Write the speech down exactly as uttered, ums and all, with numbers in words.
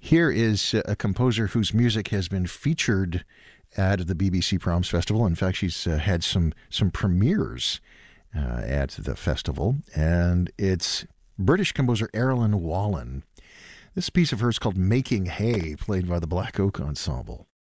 Here is a composer whose music has been featured at the B B C Proms Festival. In fact, she's uh, had some some premieres uh, at the festival, and it's British composer Erilyn Wallen. This piece of hers called Making Hay, played by the Black Oak Ensemble.